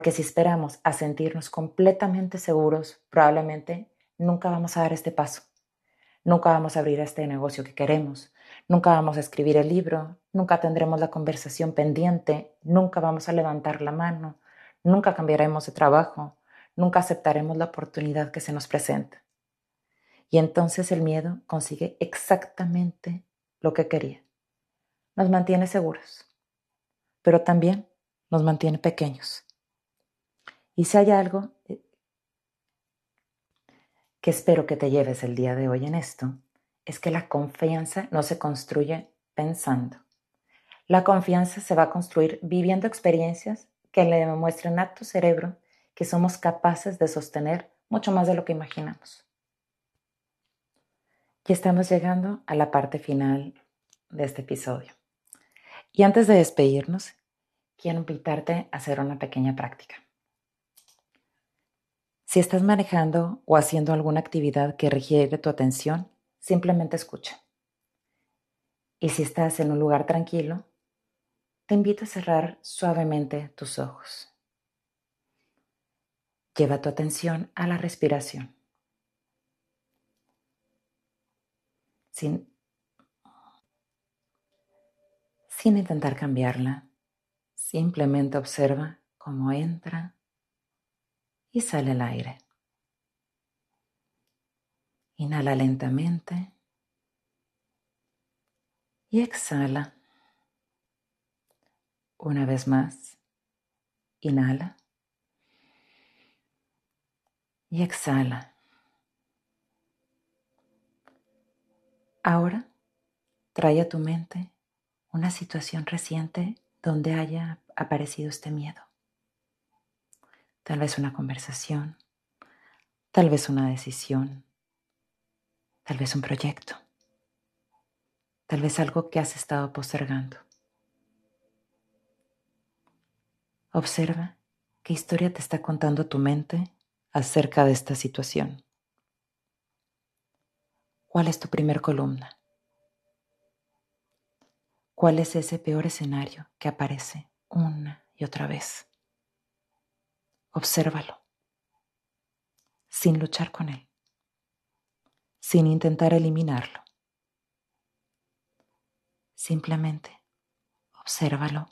Porque si esperamos a sentirnos completamente seguros, probablemente nunca vamos a dar este paso. Nunca vamos a abrir este negocio que queremos. Nunca vamos a escribir el libro. Nunca tendremos la conversación pendiente. Nunca vamos a levantar la mano. Nunca cambiaremos de trabajo. Nunca aceptaremos la oportunidad que se nos presenta. Y entonces el miedo consigue exactamente lo que quería. Nos mantiene seguros, pero también nos mantiene pequeños. Y si hay algo que espero que te lleves el día de hoy en esto, es que la confianza no se construye pensando. La confianza se va a construir viviendo experiencias que le demuestren a tu cerebro que somos capaces de sostener mucho más de lo que imaginamos. Y estamos llegando a la parte final de este episodio. Y antes de despedirnos, quiero invitarte a hacer una pequeña práctica. Si estás manejando o haciendo alguna actividad que requiere tu atención, simplemente escucha. Y si estás en un lugar tranquilo, te invito a cerrar suavemente tus ojos. Lleva tu atención a la respiración. Sin intentar cambiarla, simplemente observa cómo entra y sale el aire. Inhala lentamente y exhala. Una vez más, inhala y exhala. Ahora, trae a tu mente una situación reciente donde haya aparecido este miedo. Tal vez una conversación, tal vez una decisión, tal vez un proyecto, tal vez algo que has estado postergando. Observa qué historia te está contando tu mente acerca de esta situación. ¿Cuál es tu primer columna? ¿Cuál es ese peor escenario que aparece una y otra vez? Obsérvalo, sin luchar con él, sin intentar eliminarlo. Simplemente obsérvalo.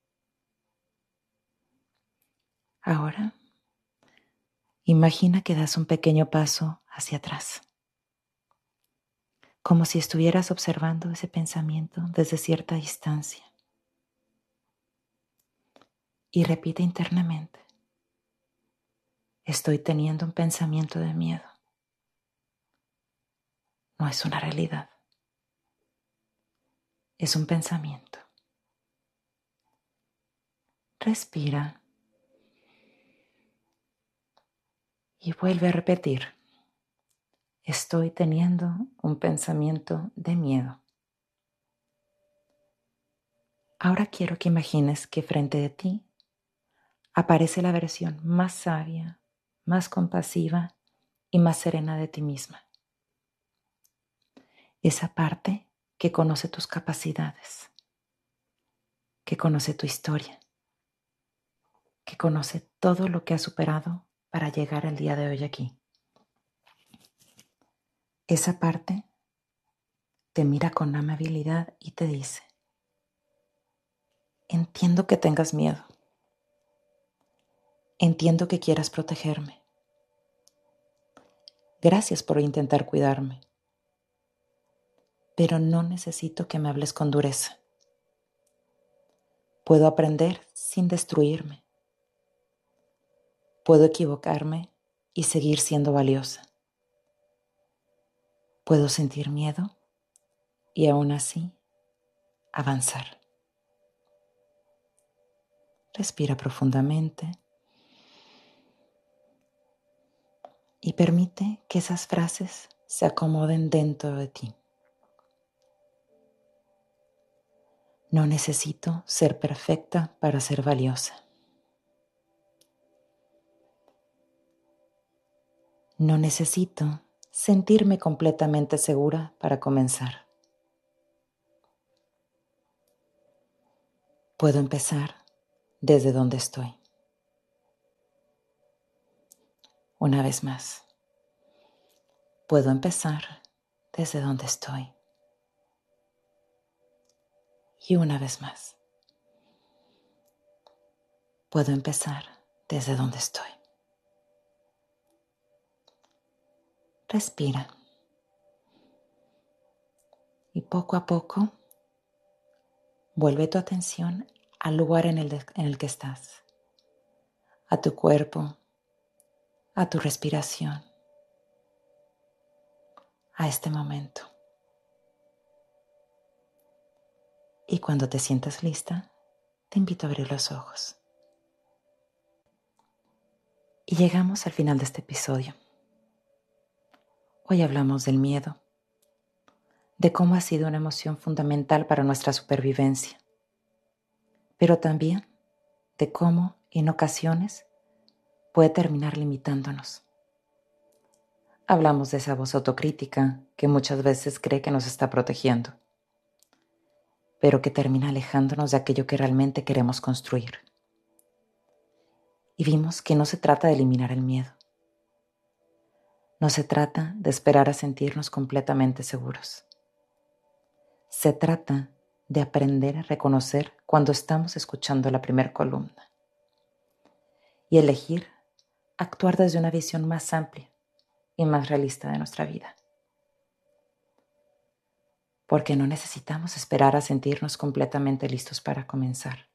Ahora, imagina que das un pequeño paso hacia atrás, como si estuvieras observando ese pensamiento desde cierta distancia. Y repite internamente: estoy teniendo un pensamiento de miedo. No es una realidad. Es un pensamiento. Respira y vuelve a repetir: estoy teniendo un pensamiento de miedo. Ahora quiero que imagines que frente de ti aparece la versión más sabia, más compasiva y más serena de ti misma. Esa parte que conoce tus capacidades, que conoce tu historia, que conoce todo lo que has superado para llegar al día de hoy aquí. Esa parte te mira con amabilidad y te dice: entiendo que tengas miedo. Entiendo que quieras protegerme. Gracias por intentar cuidarme. Pero no necesito que me hables con dureza. Puedo aprender sin destruirme. Puedo equivocarme y seguir siendo valiosa. Puedo sentir miedo y aún así avanzar. Respira profundamente y permite que esas frases se acomoden dentro de ti. No necesito ser perfecta para ser valiosa. No necesito sentirme completamente segura para comenzar. Puedo empezar desde donde estoy. Una vez más, puedo empezar desde donde estoy. Y una vez más, puedo empezar desde donde estoy. Respira. Y poco a poco, vuelve tu atención al lugar en el que estás, a tu cuerpo, a tu respiración, a este momento. Y cuando te sientas lista, te invito a abrir los ojos. Y llegamos al final de este episodio. Hoy hablamos del miedo, de cómo ha sido una emoción fundamental para nuestra supervivencia, pero también de cómo, en ocasiones, puede terminar limitándonos. Hablamos de esa voz autocrítica que muchas veces cree que nos está protegiendo, pero que termina alejándonos de aquello que realmente queremos construir. Y vimos que no se trata de eliminar el miedo. No se trata de esperar a sentirnos completamente seguros. Se trata de aprender a reconocer cuando estamos escuchando la primera columna y elegir actuar desde una visión más amplia y más realista de nuestra vida. Porque no necesitamos esperar a sentirnos completamente listos para comenzar.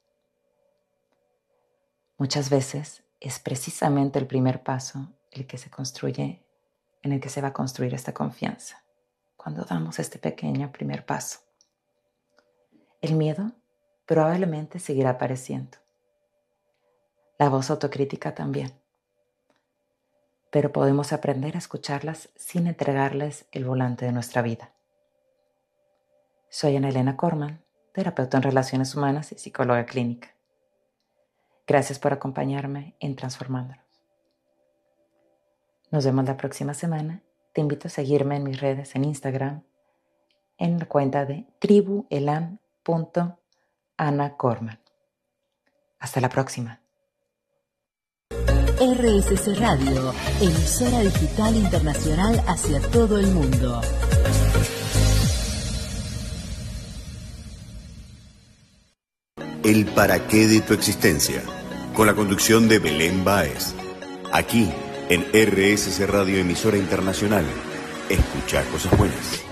Muchas veces es precisamente el primer paso el que se construye, en el que se va a construir esta confianza, cuando damos este pequeño primer paso. El miedo probablemente seguirá apareciendo. La voz autocrítica también. Pero podemos aprender a escucharlas sin entregarles el volante de nuestra vida. Soy Ana Elena Corman, terapeuta en relaciones humanas y psicóloga clínica. Gracias por acompañarme en Transformándonos. Nos vemos la próxima semana. Te invito a seguirme en mis redes en Instagram, en la cuenta de tribuelan.anacorman. Hasta la próxima. RSC Radio, emisora digital internacional hacia todo el mundo. El para qué de tu existencia, con la conducción de Belén Báez. Aquí, en RSC Radio, emisora internacional. Escucha cosas buenas.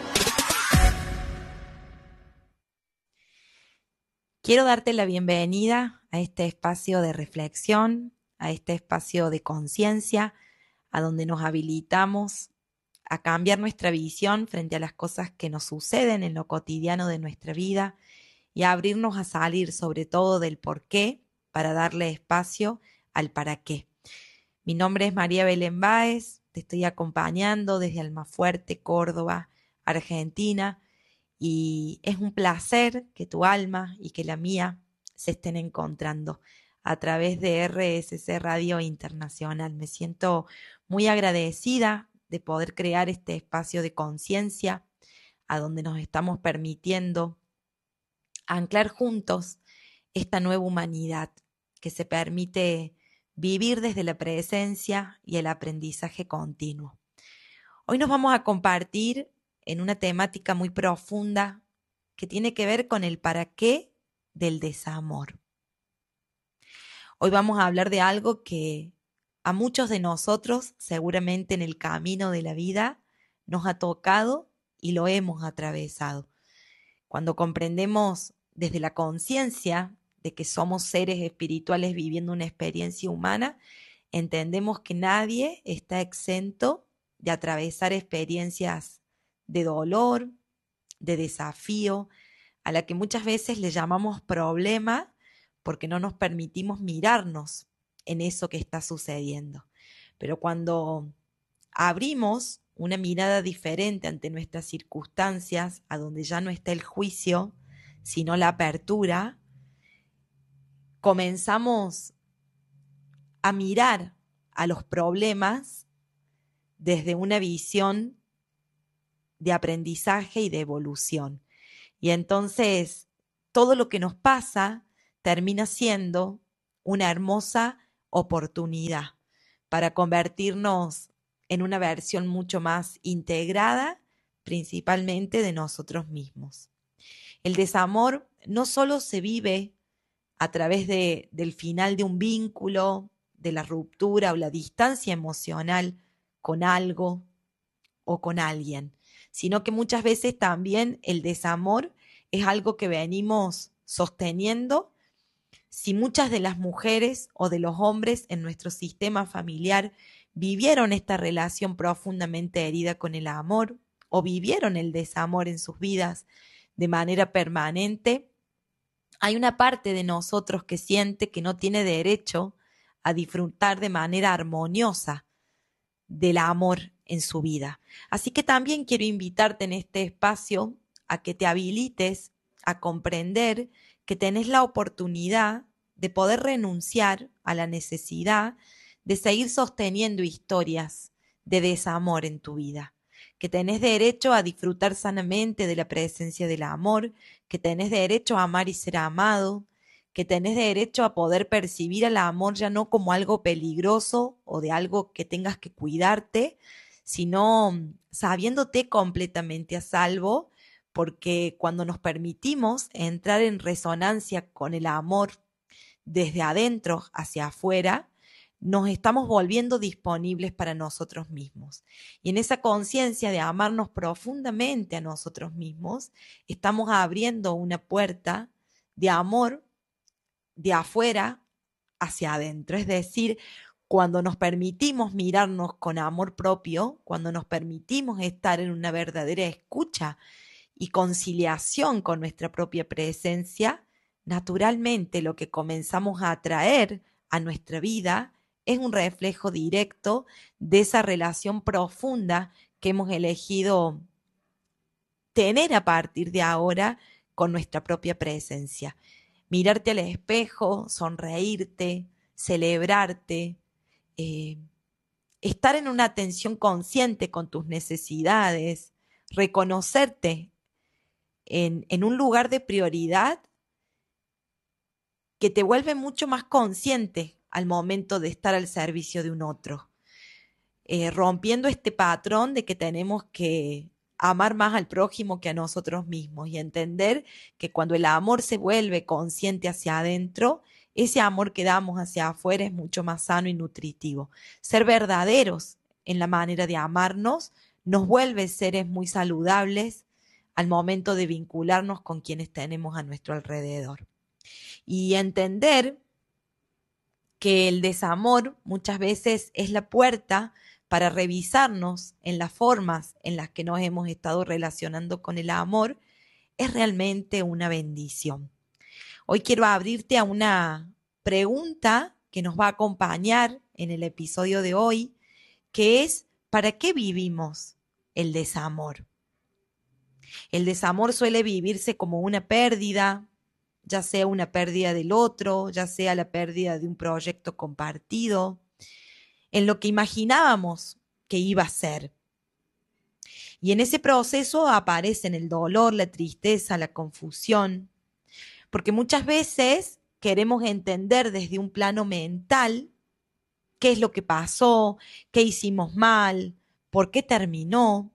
Quiero darte la bienvenida a este espacio de reflexión, a este espacio de conciencia, a donde nos habilitamos a cambiar nuestra visión frente a las cosas que nos suceden en lo cotidiano de nuestra vida y a abrirnos a salir sobre todo del por qué para darle espacio al para qué. Mi nombre es María Belén Báez, te estoy acompañando desde Almafuerte, Córdoba, Argentina, y es un placer que tu alma y que la mía se estén encontrando a través de RSC Radio Internacional. Me siento muy agradecida de poder crear este espacio de conciencia a donde nos estamos permitiendo anclar juntos esta nueva humanidad que se permite vivir desde la presencia y el aprendizaje continuo. Hoy nos vamos a compartir en una temática muy profunda que tiene que ver con el para qué del desamor. Hoy vamos a hablar de algo que a muchos de nosotros, seguramente en el camino de la vida, nos ha tocado y lo hemos atravesado. Cuando comprendemos desde la conciencia de que somos seres espirituales viviendo una experiencia humana, entendemos que nadie está exento de atravesar experiencias de dolor, de desafío, a la que muchas veces le llamamos problema porque no nos permitimos mirarnos en eso que está sucediendo. Pero cuando abrimos una mirada diferente ante nuestras circunstancias, a donde ya no está el juicio, sino la apertura, comenzamos a mirar a los problemas desde una visión de aprendizaje y de evolución. Y entonces todo lo que nos pasa termina siendo una hermosa oportunidad para convertirnos en una versión mucho más integrada, principalmente de nosotros mismos. El desamor no solo se vive a través del final de un vínculo, de la ruptura o la distancia emocional con algo o con alguien, sino que muchas veces también el desamor es algo que venimos sosteniendo si muchas de las mujeres o de los hombres en nuestro sistema familiar vivieron esta relación profundamente herida con el amor o vivieron el desamor en sus vidas de manera permanente. Hay una parte de nosotros que siente que no tiene derecho a disfrutar de manera armoniosa del amor en su vida. Así que también quiero invitarte en este espacio a que te habilites a comprender que tenés la oportunidad de poder renunciar a la necesidad de seguir sosteniendo historias de desamor en tu vida, que tenés derecho a disfrutar sanamente de la presencia del amor, que tenés derecho a amar y ser amado, que tenés derecho a poder percibir al amor ya no como algo peligroso o de algo que tengas que cuidarte, sino sabiéndote completamente a salvo, porque cuando nos permitimos entrar en resonancia con el amor desde adentro hacia afuera, nos estamos volviendo disponibles para nosotros mismos. Y en esa conciencia de amarnos profundamente a nosotros mismos, estamos abriendo una puerta de amor de afuera hacia adentro. Es decir, cuando nos permitimos mirarnos con amor propio, cuando nos permitimos estar en una verdadera escucha y conciliación con nuestra propia presencia, naturalmente lo que comenzamos a atraer a nuestra vida es un reflejo directo de esa relación profunda que hemos elegido tener a partir de ahora con nuestra propia presencia. Mirarte al espejo, sonreírte, celebrarte, estar en una atención consciente con tus necesidades, reconocerte en un lugar de prioridad que te vuelve mucho más consciente al momento de estar al servicio de un otro, rompiendo este patrón de que tenemos que amar más al prójimo que a nosotros mismos y entender que cuando el amor se vuelve consciente hacia adentro, ese amor que damos hacia afuera es mucho más sano y nutritivo. Ser verdaderos en la manera de amarnos nos vuelve seres muy saludables al momento de vincularnos con quienes tenemos a nuestro alrededor. Y entender que el desamor muchas veces es la puerta para revisarnos en las formas en las que nos hemos estado relacionando con el amor, es realmente una bendición. Hoy quiero abrirte a una pregunta que nos va a acompañar en el episodio de hoy, que es: ¿para qué vivimos el desamor? El desamor suele vivirse como una pérdida, ya sea una pérdida del otro, ya sea la pérdida de un proyecto compartido, en lo que imaginábamos que iba a ser. Y en ese proceso aparecen el dolor, la tristeza, la confusión, porque muchas veces queremos entender desde un plano mental qué es lo que pasó, qué hicimos mal, por qué terminó.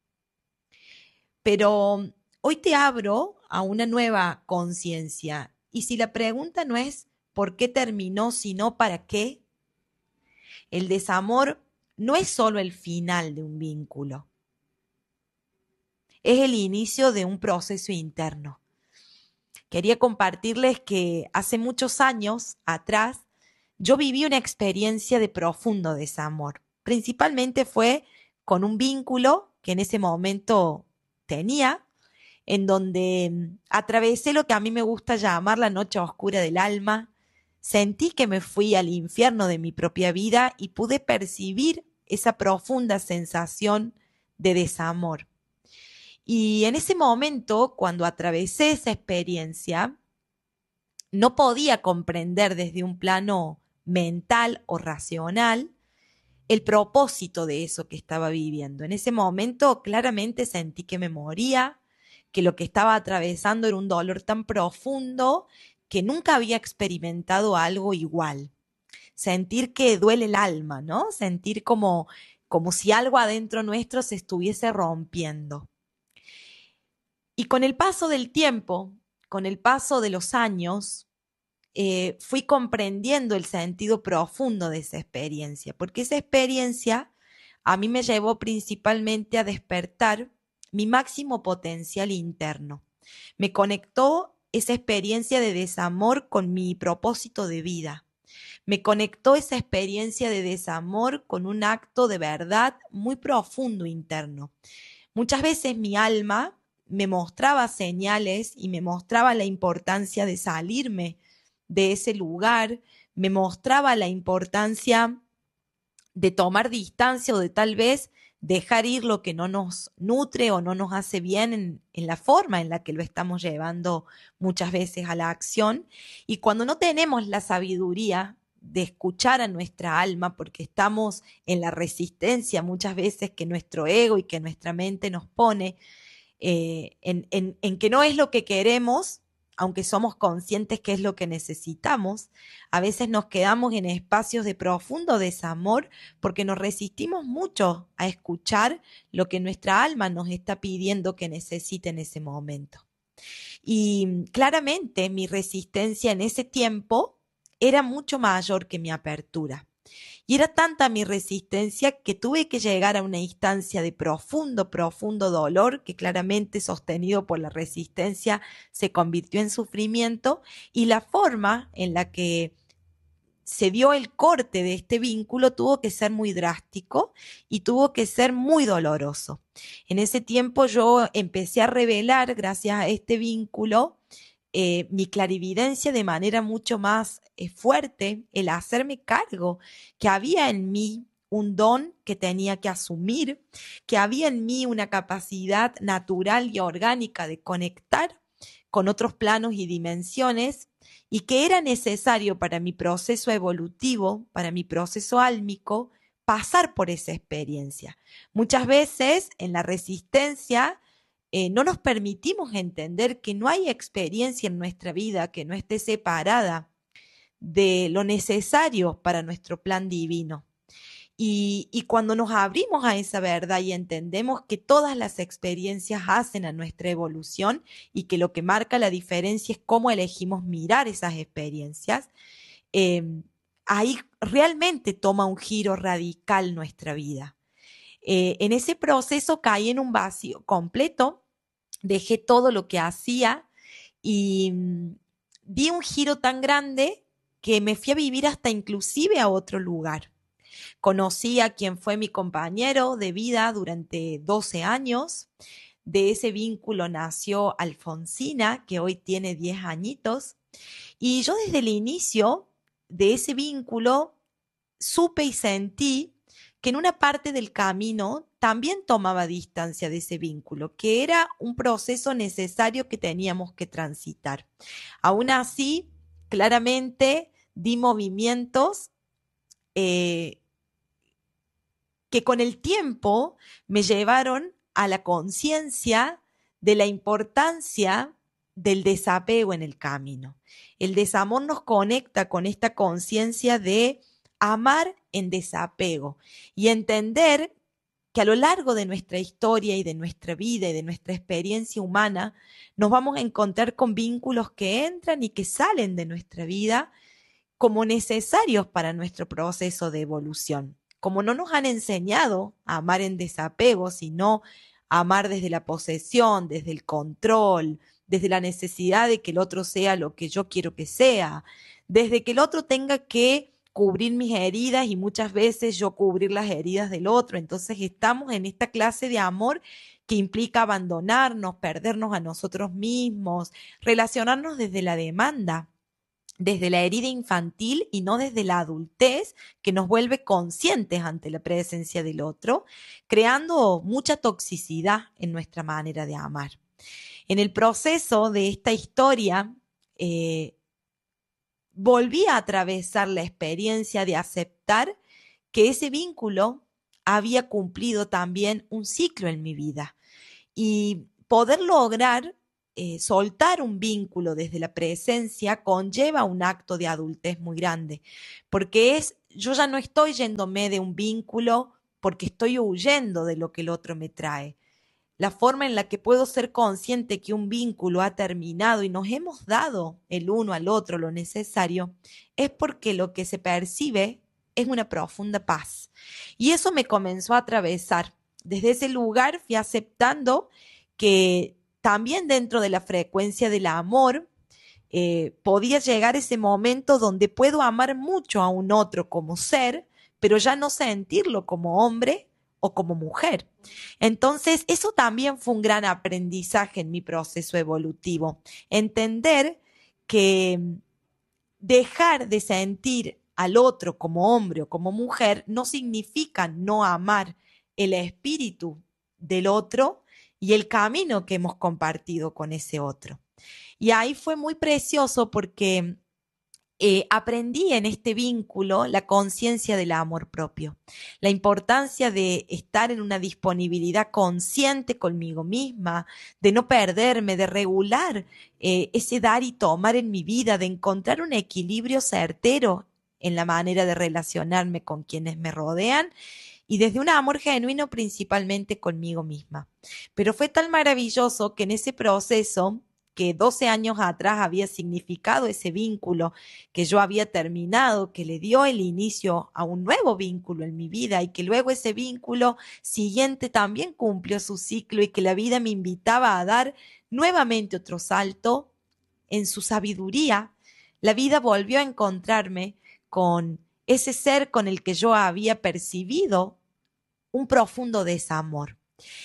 Pero hoy te abro a una nueva conciencia. Y si la pregunta no es ¿por qué terminó?, sino ¿para qué? El desamor no es solo el final de un vínculo. Es el inicio de un proceso interno. Quería compartirles que hace muchos años atrás yo viví una experiencia de profundo desamor. Principalmente fue con un vínculo que en ese momento tenía, en donde atravesé lo que a mí me gusta llamar la noche oscura del alma. Sentí que me fui al infierno de mi propia vida y pude percibir esa profunda sensación de desamor. Y en ese momento, cuando atravesé esa experiencia, no podía comprender desde un plano mental o racional el propósito de eso que estaba viviendo. En ese momento claramente sentí que me moría, que lo que estaba atravesando era un dolor tan profundo que nunca había experimentado algo igual. sentir que duele el alma, ¿no? Sentir como si algo adentro nuestro se estuviese rompiendo. Y con el paso del tiempo, con el paso de los años, fui comprendiendo el sentido profundo de esa experiencia, porque esa experiencia a mí me llevó principalmente a despertar mi máximo potencial interno. Me conectó esa experiencia de desamor con mi propósito de vida. Me conectó esa experiencia de desamor con un acto de verdad muy profundo interno. Muchas veces mi alma me mostraba señales y me mostraba la importancia de salirme de ese lugar, me mostraba la importancia de tomar distancia o de tal vez dejar ir lo que no nos nutre o no nos hace bien en la forma en la que lo estamos llevando muchas veces a la acción. Y cuando no tenemos la sabiduría de escuchar a nuestra alma, porque estamos en la resistencia muchas veces que nuestro ego y que nuestra mente nos pone, en que no es lo que queremos, aunque somos conscientes que es lo que necesitamos, a veces nos quedamos en espacios de profundo desamor porque nos resistimos mucho a escuchar lo que nuestra alma nos está pidiendo que necesite en ese momento. Y claramente mi resistencia en ese tiempo era mucho mayor que mi apertura. Y era tanta mi resistencia que tuve que llegar a una instancia de profundo, profundo dolor, que claramente sostenido por la resistencia se convirtió en sufrimiento, y la forma en la que se dio el corte de este vínculo tuvo que ser muy drástico y tuvo que ser muy doloroso. En ese tiempo yo empecé a revelar, gracias a este vínculo, mi clarividencia de manera mucho más fuerte, el hacerme cargo que había en mí un don que tenía que asumir, que había en mí una capacidad natural y orgánica de conectar con otros planos y dimensiones, y que era necesario para mi proceso evolutivo, para mi proceso álmico, pasar por esa experiencia. Muchas veces en la resistencia no nos permitimos entender que no hay experiencia en nuestra vida que no esté separada de lo necesario para nuestro plan divino. Y cuando nos abrimos a esa verdad y entendemos que todas las experiencias hacen a nuestra evolución y que lo que marca la diferencia es cómo elegimos mirar esas experiencias, ahí realmente toma un giro radical nuestra vida. En ese proceso caí en un vacío completo, dejé todo lo que hacía y di un giro tan grande que me fui a vivir hasta inclusive a otro lugar. Conocí a quien fue mi compañero de vida durante 12 años. De ese vínculo nació Alfonsina, que hoy tiene 10 añitos. Y yo desde el inicio de ese vínculo supe y sentí que en una parte del camino también tomaba distancia de ese vínculo, que era un proceso necesario que teníamos que transitar. Aún así, claramente di movimientos que con el tiempo me llevaron a la conciencia de la importancia del desapego en el camino. El desamor nos conecta con esta conciencia de amar en desapego y entender que a lo largo de nuestra historia y de nuestra vida y de nuestra experiencia humana nos vamos a encontrar con vínculos que entran y que salen de nuestra vida como necesarios para nuestro proceso de evolución. Como no nos han enseñado a amar en desapego, sino a amar desde la posesión, desde el control, desde la necesidad de que el otro sea lo que yo quiero que sea, desde que el otro tenga que cubrir mis heridas y muchas veces yo cubrir las heridas del otro. Entonces estamos en esta clase de amor que implica abandonarnos, perdernos a nosotros mismos, relacionarnos desde la demanda, desde la herida infantil y no desde la adultez que nos vuelve conscientes ante la presencia del otro, creando mucha toxicidad en nuestra manera de amar. En el proceso de esta historia, volví a atravesar la experiencia de aceptar que ese vínculo había cumplido también un ciclo en mi vida y poder lograr soltar un vínculo desde la presencia conlleva un acto de adultez muy grande, porque yo ya no estoy yéndome de un vínculo porque estoy huyendo de lo que el otro me trae. La forma en la que puedo ser consciente que un vínculo ha terminado y nos hemos dado el uno al otro lo necesario es porque lo que se percibe es una profunda paz. Y eso me comenzó a atravesar. Desde ese lugar fui aceptando que también dentro de la frecuencia del amor podía llegar ese momento donde puedo amar mucho a un otro como ser, pero ya no sentirlo como hombre o como mujer. Entonces, eso también fue un gran aprendizaje en mi proceso evolutivo. Entender que dejar de sentir al otro como hombre o como mujer no significa no amar el espíritu del otro y el camino que hemos compartido con ese otro. Y ahí fue muy precioso porque aprendí en este vínculo la conciencia del amor propio, la importancia de estar en una disponibilidad consciente conmigo misma, de no perderme, de regular ese dar y tomar en mi vida, de encontrar un equilibrio certero en la manera de relacionarme con quienes me rodean y desde un amor genuino principalmente conmigo misma. Pero fue tan maravilloso que en ese proceso que 12 años atrás había significado ese vínculo que yo había terminado, que le dio el inicio a un nuevo vínculo en mi vida y que luego ese vínculo siguiente también cumplió su ciclo y que la vida me invitaba a dar nuevamente otro salto en su sabiduría. La vida volvió a encontrarme con ese ser con el que yo había percibido un profundo desamor.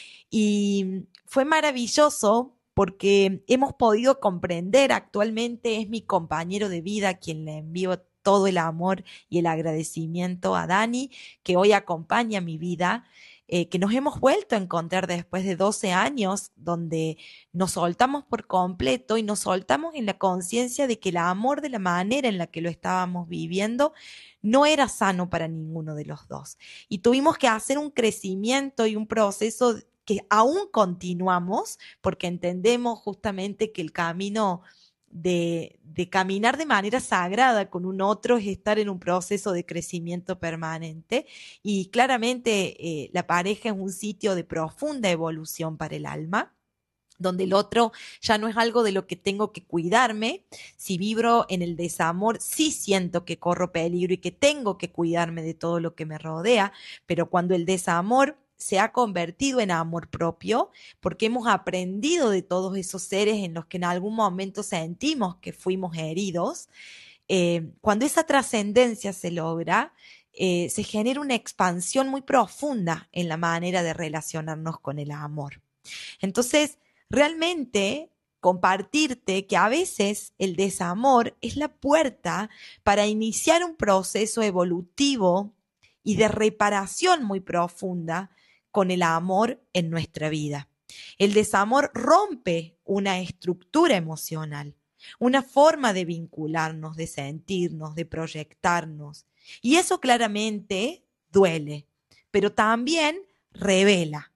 Y fue maravilloso porque hemos podido comprender, actualmente es mi compañero de vida a quien le envío todo el amor y el agradecimiento a Dani, que hoy acompaña mi vida, que nos hemos vuelto a encontrar después de 12 años, donde nos soltamos por completo y nos soltamos en la conciencia de que el amor de la manera en la que lo estábamos viviendo no era sano para ninguno de los dos. Y tuvimos que hacer un crecimiento y un proceso que aún continuamos, porque entendemos justamente que el camino de caminar de manera sagrada con un otro es estar en un proceso de crecimiento permanente y claramente la pareja es un sitio de profunda evolución para el alma, donde el otro ya no es algo de lo que tengo que cuidarme. Si vibro en el desamor, sí siento que corro peligro y que tengo que cuidarme de todo lo que me rodea, pero cuando el desamor se ha convertido en amor propio, porque hemos aprendido de todos esos seres en los que en algún momento sentimos que fuimos heridos, cuando esa trascendencia se logra, se genera una expansión muy profunda en la manera de relacionarnos con el amor. Entonces, realmente compartirte que a veces el desamor es la puerta para iniciar un proceso evolutivo y de reparación muy profunda con el amor en nuestra vida. El desamor rompe una estructura emocional, una forma de vincularnos, de sentirnos, de proyectarnos. Y eso claramente duele, pero también revela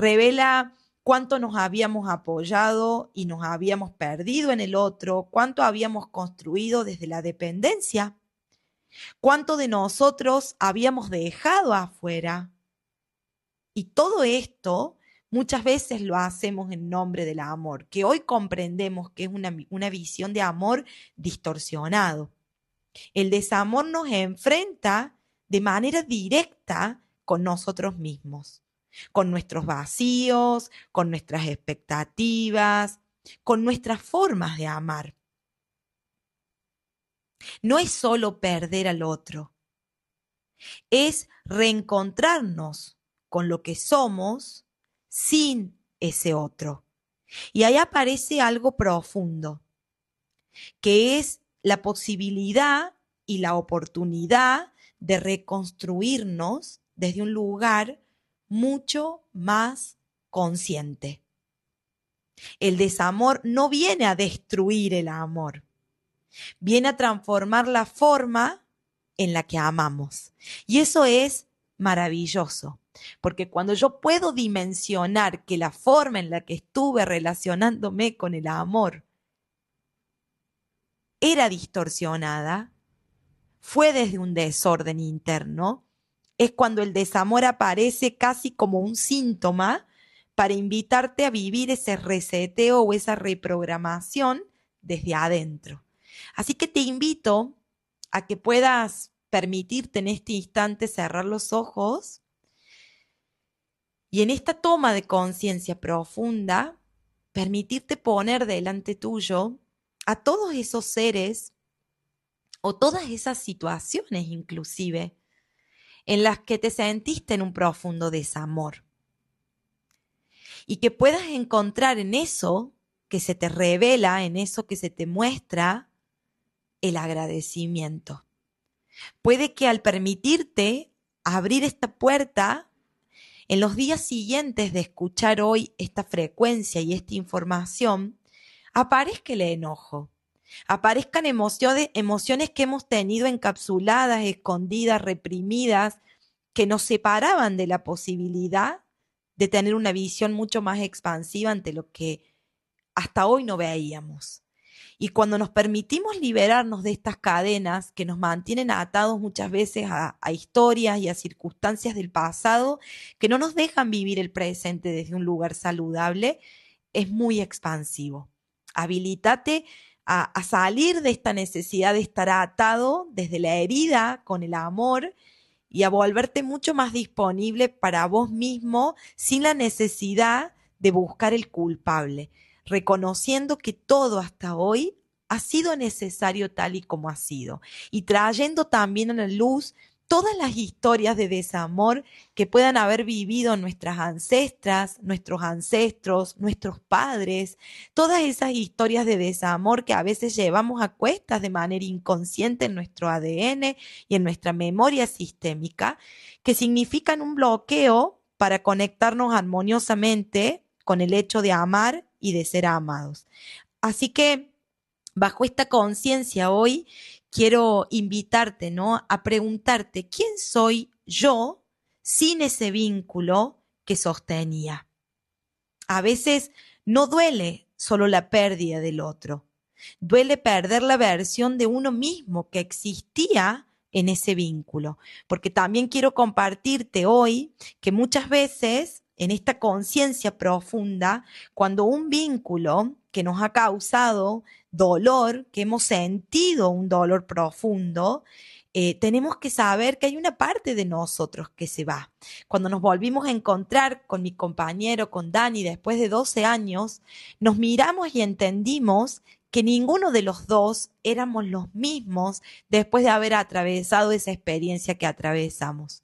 cuánto nos habíamos apoyado y nos habíamos perdido en el otro, cuánto habíamos construido desde la dependencia, cuánto de nosotros habíamos dejado afuera. Y todo esto muchas veces lo hacemos en nombre del amor, que hoy comprendemos que es una visión de amor distorsionado. El desamor nos enfrenta de manera directa con nosotros mismos, con nuestros vacíos, con nuestras expectativas, con nuestras formas de amar. No es solo perder al otro, es reencontrarnos con lo que somos sin ese otro. Y ahí aparece algo profundo, que es la posibilidad y la oportunidad de reconstruirnos desde un lugar mucho más consciente. El desamor no viene a destruir el amor, viene a transformar la forma en la que amamos. Y eso es maravilloso, porque cuando yo puedo dimensionar que la forma en la que estuve relacionándome con el amor era distorsionada, fue desde un desorden interno, es cuando el desamor aparece casi como un síntoma para invitarte a vivir ese reseteo o esa reprogramación desde adentro. Así que te invito a que puedas permitirte en este instante cerrar los ojos y en esta toma de conciencia profunda, permitirte poner delante tuyo a todos esos seres o todas esas situaciones inclusive en las que te sentiste en un profundo desamor. Y que puedas encontrar en eso que se te revela, en eso que se te muestra, el agradecimiento. Puede que al permitirte abrir esta puerta, en los días siguientes de escuchar hoy esta frecuencia y esta información, aparezca el enojo, aparezcan emociones que hemos tenido encapsuladas, escondidas, reprimidas, que nos separaban de la posibilidad de tener una visión mucho más expansiva ante lo que hasta hoy no veíamos. Y cuando nos permitimos liberarnos de estas cadenas que nos mantienen atados muchas veces a historias y a circunstancias del pasado que no nos dejan vivir el presente desde un lugar saludable, es muy expansivo. Habilítate a salir de esta necesidad de estar atado desde la herida con el amor y a volverte mucho más disponible para vos mismo sin la necesidad de buscar el culpable, reconociendo que todo hasta hoy ha sido necesario tal y como ha sido y trayendo también a la luz todas las historias de desamor que puedan haber vivido nuestras ancestras, nuestros ancestros, nuestros padres, todas esas historias de desamor que a veces llevamos a cuestas de manera inconsciente en nuestro ADN y en nuestra memoria sistémica, que significan un bloqueo para conectarnos armoniosamente con el hecho de amar y de ser amados. Así que bajo esta conciencia hoy quiero invitarte, ¿no?, a preguntarte ¿quién soy yo sin ese vínculo que sostenía? A veces no duele solo la pérdida del otro, duele perder la versión de uno mismo que existía en ese vínculo, porque también quiero compartirte hoy que muchas veces en esta conciencia profunda, cuando un vínculo que nos ha causado dolor, que hemos sentido un dolor profundo, tenemos que saber que hay una parte de nosotros que se va. Cuando nos volvimos a encontrar con mi compañero, con Dani, después de 12 años, nos miramos y entendimos que ninguno de los dos éramos los mismos después de haber atravesado esa experiencia que atravesamos.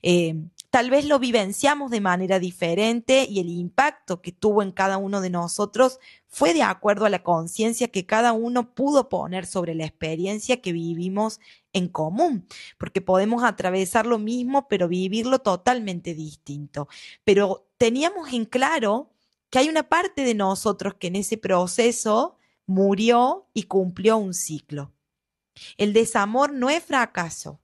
Tal vez lo vivenciamos de manera diferente y el impacto que tuvo en cada uno de nosotros fue de acuerdo a la conciencia que cada uno pudo poner sobre la experiencia que vivimos en común, porque podemos atravesar lo mismo pero vivirlo totalmente distinto. Pero teníamos en claro que hay una parte de nosotros que en ese proceso murió y cumplió un ciclo. El desamor no es fracaso,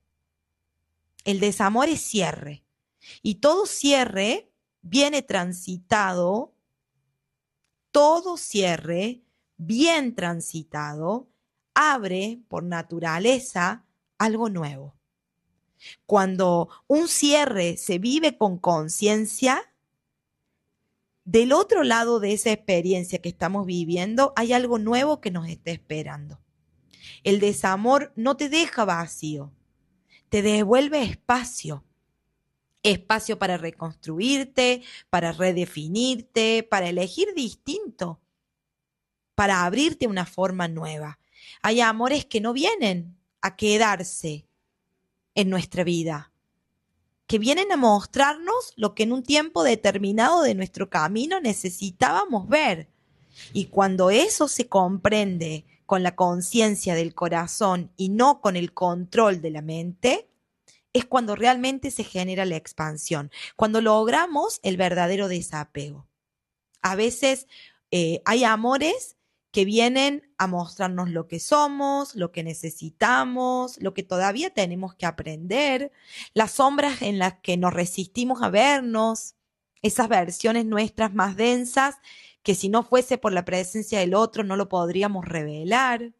el desamor es cierre. Y todo cierre viene transitado, todo cierre bien transitado abre por naturaleza algo nuevo. Cuando un cierre se vive con conciencia, del otro lado de esa experiencia que estamos viviendo hay algo nuevo que nos está esperando. El desamor no te deja vacío, te devuelve espacio. Espacio para reconstruirte, para redefinirte, para elegir distinto, para abrirte a una forma nueva. Hay amores que no vienen a quedarse en nuestra vida, que vienen a mostrarnos lo que en un tiempo determinado de nuestro camino necesitábamos ver. Y cuando eso se comprende con la conciencia del corazón y no con el control de la mente, es cuando realmente se genera la expansión, cuando logramos el verdadero desapego. A veces hay amores que vienen a mostrarnos lo que somos, lo que necesitamos, lo que todavía tenemos que aprender, las sombras en las que nos resistimos a vernos, esas versiones nuestras más densas que si no fuese por la presencia del otro no lo podríamos revelar.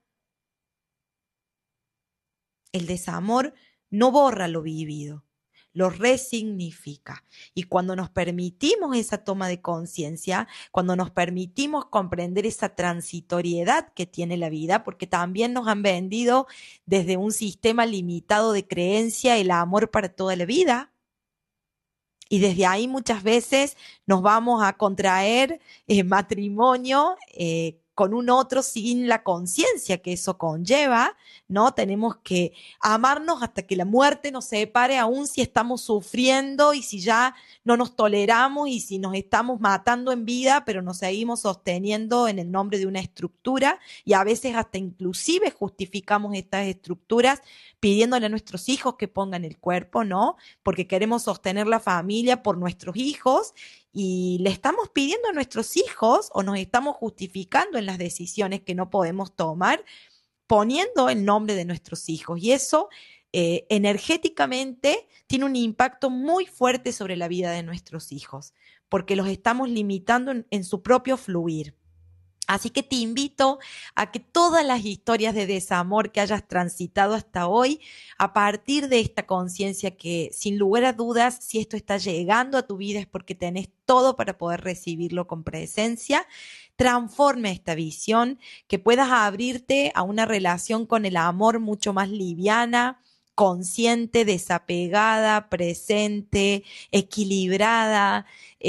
El desamor no borra lo vivido, lo resignifica. Y cuando nos permitimos esa toma de conciencia, cuando nos permitimos comprender esa transitoriedad que tiene la vida, porque también nos han vendido desde un sistema limitado de creencia el amor para toda la vida, y desde ahí muchas veces nos vamos a contraer matrimonio con un otro sin la conciencia que eso conlleva, ¿no? Tenemos que amarnos hasta que la muerte nos separe, aun si estamos sufriendo y si ya no nos toleramos y si nos estamos matando en vida, pero nos seguimos sosteniendo en el nombre de una estructura, y a veces hasta inclusive justificamos estas estructuras pidiéndole a nuestros hijos que pongan el cuerpo, ¿no? Porque queremos sostener la familia por nuestros hijos, y le estamos pidiendo a nuestros hijos o nos estamos justificando en las decisiones que no podemos tomar poniendo el nombre de nuestros hijos. Y eso energéticamente tiene un impacto muy fuerte sobre la vida de nuestros hijos, porque los estamos limitando en su propio fluir. Así que te invito a que todas las historias de desamor que hayas transitado hasta hoy, a partir de esta conciencia que sin lugar a dudas, si esto está llegando a tu vida es porque tenés todo para poder recibirlo con presencia, transforme esta visión, que puedas abrirte a una relación con el amor mucho más liviana, consciente, desapegada, presente, equilibrada,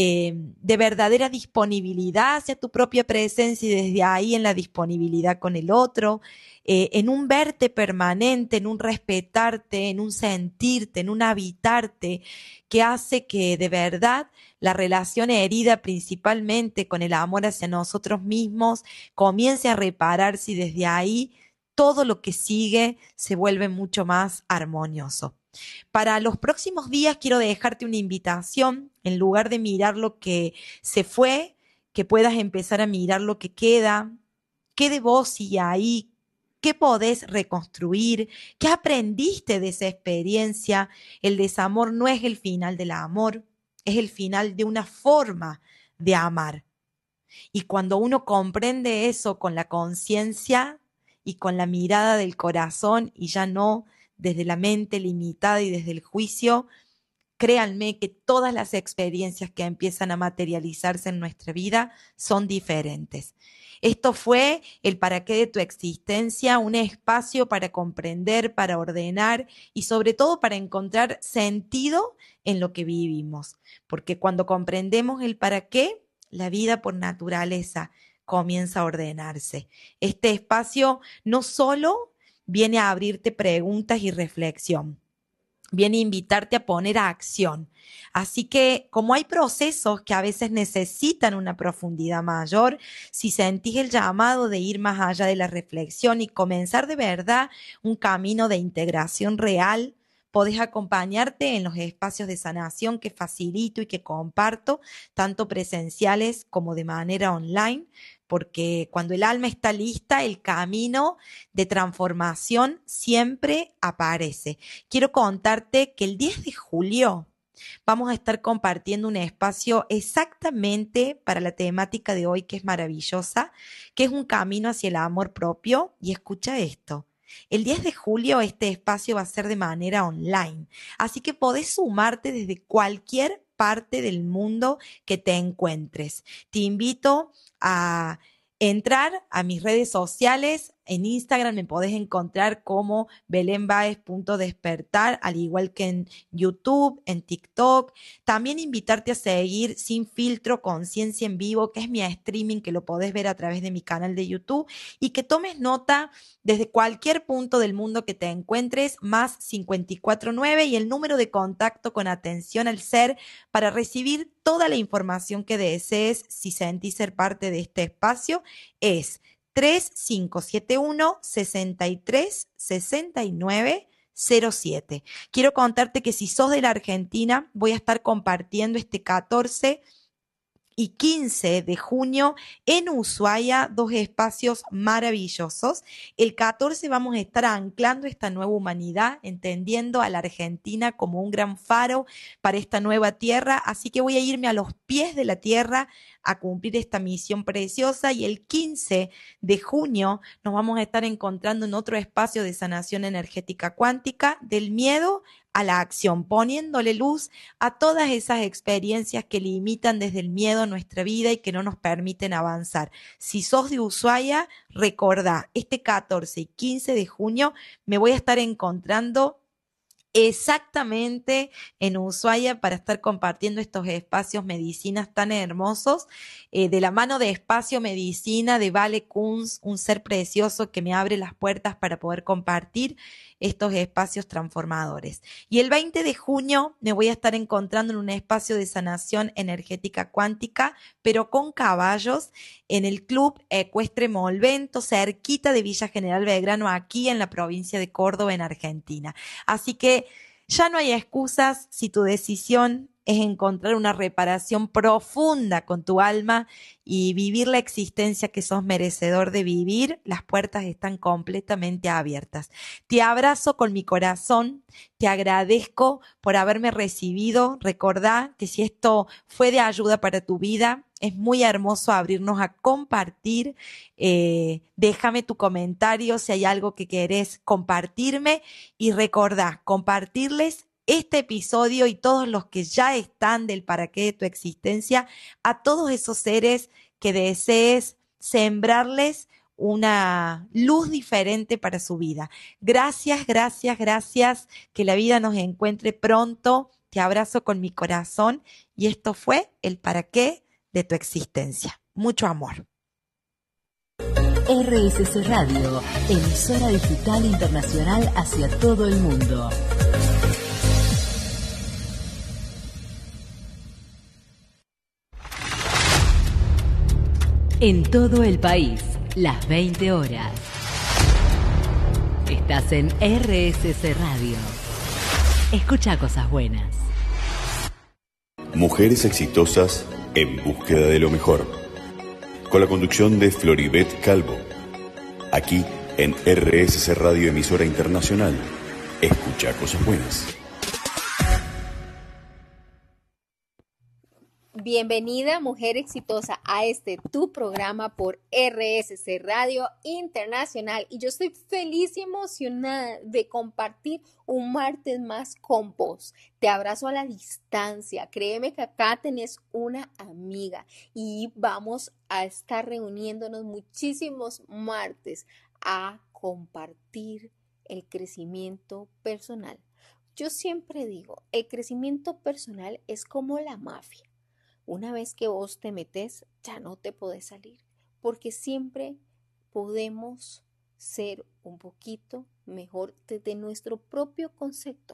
de verdadera disponibilidad hacia tu propia presencia y desde ahí en la disponibilidad con el otro, en un verte permanente, en un respetarte, en un sentirte, en un habitarte, que hace que de verdad la relación herida principalmente con el amor hacia nosotros mismos comience a repararse, y desde ahí todo lo que sigue se vuelve mucho más armonioso. Para los próximos días quiero dejarte una invitación, en lugar de mirar lo que se fue, que puedas empezar a mirar lo que queda, qué de vos sigue ahí, qué podés reconstruir, qué aprendiste de esa experiencia. El desamor no es el final del amor, es el final de una forma de amar. Y cuando uno comprende eso con la conciencia y con la mirada del corazón y ya no desde la mente limitada y desde el juicio, créanme que todas las experiencias que empiezan a materializarse en nuestra vida son diferentes. Esto fue el para qué de tu existencia, un espacio para comprender, para ordenar y sobre todo para encontrar sentido en lo que vivimos. Porque cuando comprendemos el para qué, la vida por naturaleza comienza a ordenarse. Este espacio no solo viene a abrirte preguntas y reflexión, viene a invitarte a poner a acción. Así que como hay procesos que a veces necesitan una profundidad mayor, si sentís el llamado de ir más allá de la reflexión y comenzar de verdad un camino de integración real, podés acompañarte en los espacios de sanación que facilito y que comparto, tanto presenciales como de manera online, porque cuando el alma está lista, el camino de transformación siempre aparece. Quiero contarte que el 10 de julio vamos a estar compartiendo un espacio exactamente para la temática de hoy, que es maravillosa, que es un camino hacia el amor propio. Y escucha esto. El 10 de julio este espacio va a ser de manera online, así que podés sumarte desde cualquier parte del mundo que te encuentres. Te invito a entrar a mis redes sociales. En Instagram me podés encontrar como belenbaez.despertar, al igual que en YouTube, en TikTok. También invitarte a seguir Sin Filtro Conciencia en Vivo, que es mi streaming, que lo podés ver a través de mi canal de YouTube, y que tomes nota desde cualquier punto del mundo que te encuentres, más 549 y el número de contacto con atención al ser para recibir toda la información que desees. Si sentís ser parte de este espacio, es 3571-636907. Quiero contarte que si sos de la Argentina, voy a estar compartiendo este 14 y 15 de junio en Ushuaia, 2 espacios maravillosos. El 14 vamos a estar anclando esta nueva humanidad, entendiendo a la Argentina como un gran faro para esta nueva tierra, así que voy a irme a los pies de la tierra a cumplir esta misión preciosa, y el 15 de junio nos vamos a estar encontrando en otro espacio de sanación energética cuántica, del miedo a la acción, poniéndole luz a todas esas experiencias que limitan desde el miedo nuestra vida y que no nos permiten avanzar. Si sos de Ushuaia, recordá, este 14 y 15 de junio me voy a estar encontrando exactamente en Ushuaia para estar compartiendo estos espacios medicinas tan hermosos, de la mano de Espacio Medicina de Vale Kunz, un ser precioso que me abre las puertas para poder compartir estos espacios transformadores. Y el 20 de junio me voy a estar encontrando en un espacio de sanación energética cuántica, pero con caballos, en el Club Ecuestre Molvento, cerquita de Villa General Belgrano, aquí en la provincia de Córdoba, en Argentina. Así que ya no hay excusas si tu decisión es encontrar una reparación profunda con tu alma y vivir la existencia que sos merecedor de vivir. Las puertas están completamente abiertas. Te abrazo con mi corazón, te agradezco por haberme recibido. Recordá que si esto fue de ayuda para tu vida, es muy hermoso abrirnos a compartir. Déjame tu comentario si hay algo que querés compartirme, y recordá compartirles este episodio y todos los que ya están del para qué de tu existencia a todos esos seres que desees sembrarles una luz diferente para su vida. Gracias, gracias, gracias. Que la vida nos encuentre pronto. Te abrazo con mi corazón, y esto fue el para qué de tu existencia. Mucho amor. RSC Radio, emisora digital internacional hacia todo el mundo. En todo el país, las 20 horas. Estás en RSC Radio. Escucha cosas buenas. Mujeres exitosas en búsqueda de lo mejor. Con la conducción de Floribet Calvo. Aquí en RSC Radio, emisora internacional. Escucha cosas buenas. Bienvenida, mujer exitosa, a tu programa por RSC Radio Internacional. Y yo estoy feliz y emocionada de compartir un martes más con vos. Te abrazo a la distancia. Créeme que acá tenés una amiga y vamos a estar reuniéndonos muchísimos martes a compartir el crecimiento personal. Yo siempre digo, el crecimiento personal es como la mafia. Una vez que vos te metes, ya no te podés salir, porque siempre podemos ser un poquito mejor desde nuestro propio concepto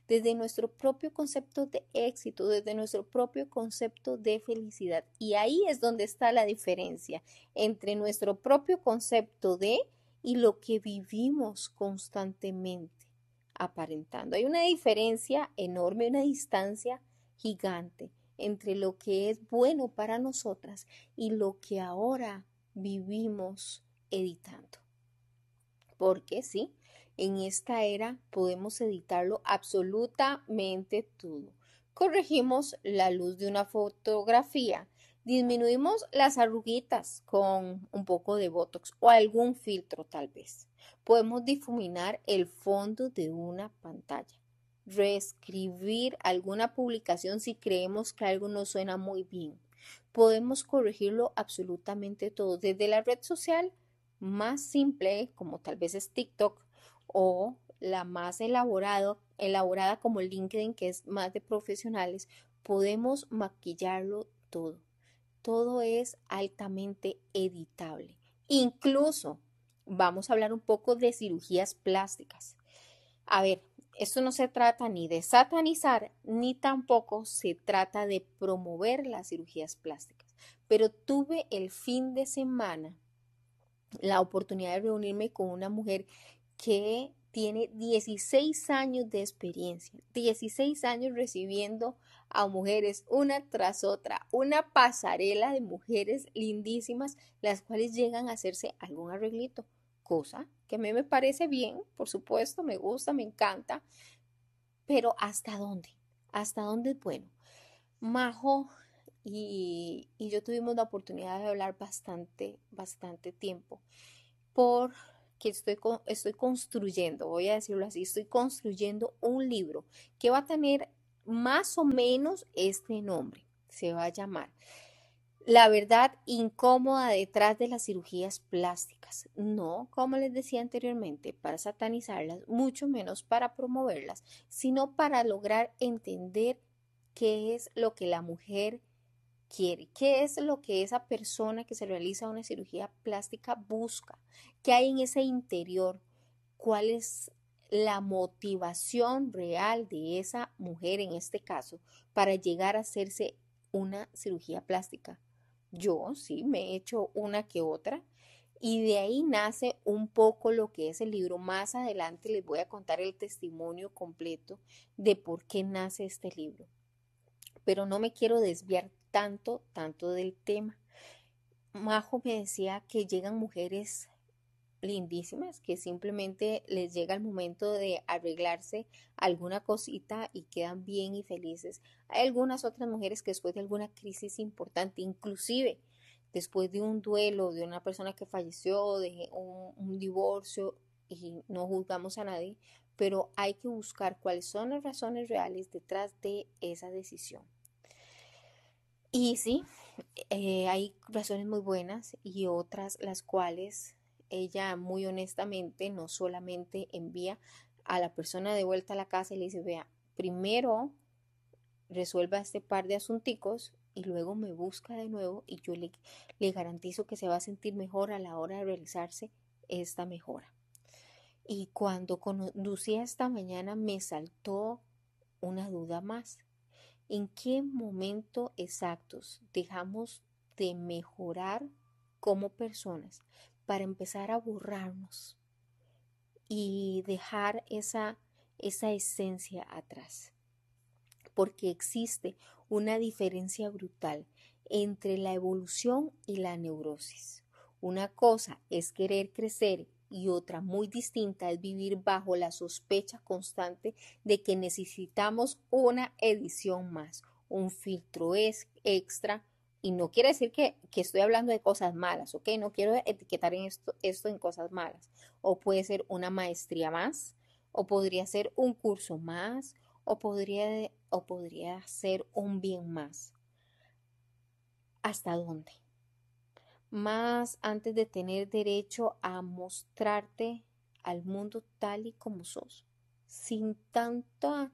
de éxito, desde nuestro propio concepto de felicidad. Y ahí es donde está la diferencia entre nuestro propio concepto de y lo que vivimos constantemente aparentando. Hay una diferencia enorme, una distancia gigante entre lo que es bueno para nosotras y lo que ahora vivimos editando. Porque sí, en esta era podemos editarlo absolutamente todo. Corregimos la luz de una fotografía, disminuimos las arruguitas con un poco de Botox o algún filtro tal vez. Podemos difuminar el fondo de una pantalla. Reescribir alguna publicación si creemos que algo no suena muy bien. Podemos corregirlo absolutamente todo, desde la red social más simple, como tal vez es TikTok, o la más elaborada como LinkedIn, que es más de profesionales. Podemos maquillarlo todo. Todo es altamente editable. Incluso vamos a hablar un poco de cirugías plásticas. A ver, esto no se trata ni de satanizar, ni tampoco se trata de promover las cirugías plásticas. Pero tuve el fin de semana la oportunidad de reunirme con una mujer que tiene 16 años de experiencia, 16 años recibiendo a mujeres una tras otra, una pasarela de mujeres lindísimas, las cuales llegan a hacerse algún arreglito, cosa que a mí me parece bien, por supuesto, me gusta, me encanta, pero ¿hasta dónde? ¿Hasta dónde es bueno? Majo y yo tuvimos la oportunidad de hablar bastante tiempo, porque estoy construyendo, voy a decirlo así, estoy construyendo un libro que va a tener más o menos este nombre. Se va a llamar La verdad incómoda detrás de las cirugías plásticas. No, como les decía anteriormente, para satanizarlas, mucho menos para promoverlas, sino para lograr entender qué es lo que la mujer quiere, qué es lo que esa persona que se realiza una cirugía plástica busca, qué hay en ese interior, cuál es la motivación real de esa mujer en este caso para llegar a hacerse una cirugía plástica. Yo sí me he hecho una que otra y de ahí nace un poco lo que es el libro. Más adelante les voy a contar el testimonio completo de por qué nace este libro. Pero no me quiero desviar tanto del tema. Majo me decía que llegan mujeres lindísimas que simplemente les llega el momento de arreglarse alguna cosita y quedan bien y felices. Hay algunas otras mujeres que después de alguna crisis importante, inclusive después de un duelo, de una persona que falleció, de un divorcio, y no juzgamos a nadie, pero hay que buscar cuáles son las razones reales detrás de esa decisión. Y sí, hay razones muy buenas y otras las cuales ella muy honestamente no solamente envía a la persona de vuelta a la casa y le dice, vea, primero resuelva este par de asunticos y luego me busca de nuevo y yo le garantizo que se va a sentir mejor a la hora de realizarse esta mejora. Y cuando conducía esta mañana me saltó una duda más. ¿En qué momento exactos dejamos de mejorar como personas para empezar a borrarnos y dejar esa esencia atrás? Porque existe una diferencia brutal entre la evolución y la neurosis. Una cosa es querer crecer y otra muy distinta es vivir bajo la sospecha constante de que necesitamos una edición más, un filtro extra. Y no quiere decir que estoy hablando de cosas malas, ¿ok? No quiero etiquetar esto en cosas malas. O puede ser una maestría más, o podría ser un curso más, o podría ser un bien más. ¿Hasta dónde? Más antes de tener derecho a mostrarte al mundo tal y como sos, sin tanta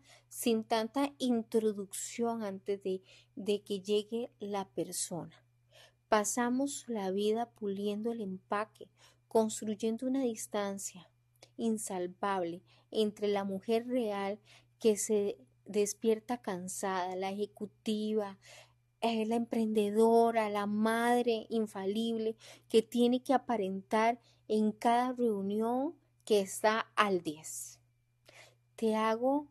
introducción antes de que llegue la persona. Pasamos la vida puliendo el empaque, construyendo una distancia insalvable entre la mujer real que se despierta cansada, la ejecutiva, la emprendedora, la madre infalible que tiene que aparentar en cada reunión que está al 10. Te hago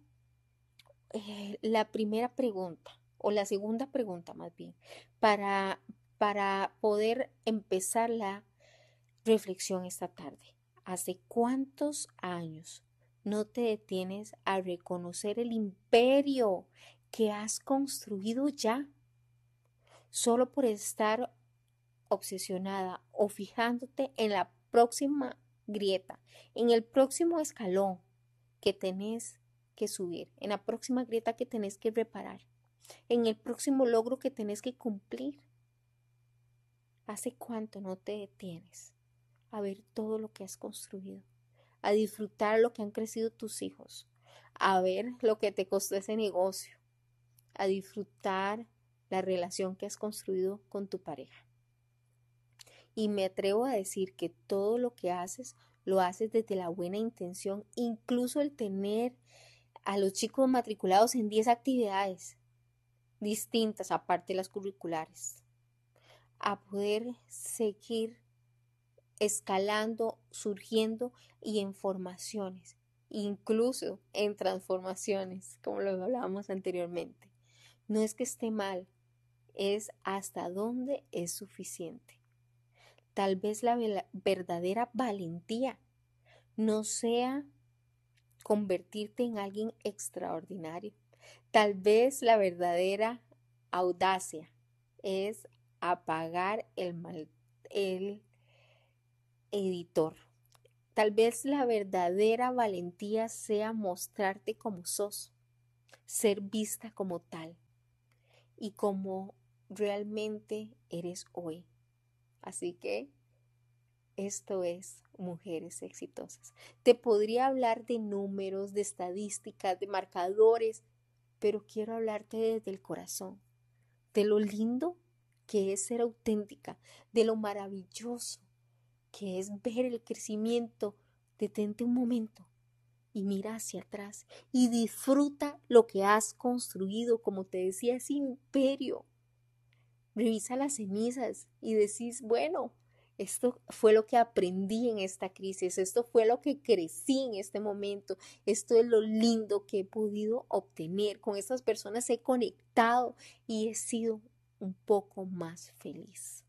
la primera pregunta, o la segunda pregunta más bien, para poder empezar la reflexión esta tarde. ¿Hace cuántos años no te detienes a reconocer el imperio que has construido ya? Solo por estar obsesionada o fijándote en la próxima grieta, en el próximo escalón que tenés que subir, en la próxima grieta que tenés que reparar, en el próximo logro que tenés que cumplir. ¿Hace cuánto no te detienes a ver todo lo que has construido, a disfrutar lo que han crecido tus hijos, a ver lo que te costó ese negocio, a disfrutar la relación que has construido con tu pareja? Y me atrevo a decir que todo lo que haces, lo haces desde la buena intención, incluso el tener a los chicos matriculados en 10 actividades distintas, aparte de las curriculares, a poder seguir escalando, surgiendo y en formaciones. incluso en transformaciones, como lo hablábamos anteriormente. No es que esté mal, es hasta dónde es suficiente. Tal vez la verdadera valentía no sea convertirte en alguien extraordinario. Tal vez la verdadera audacia es apagar el editor. Tal vez la verdadera valentía sea mostrarte como sos, ser vista como tal y como realmente eres hoy. Así que esto es Mujeres Exitosas. Te podría hablar de números, de estadísticas, de marcadores, pero quiero hablarte desde el corazón, de lo lindo que es ser auténtica, de lo maravilloso que es ver el crecimiento. Detente un momento y mira hacia atrás y disfruta lo que has construido, como te decía, ese imperio. Revisa las cenizas y decís, bueno, esto fue lo que aprendí en esta crisis, esto fue lo que crecí en este momento, esto es lo lindo que he podido obtener, con estas personas he conectado y he sido un poco más feliz.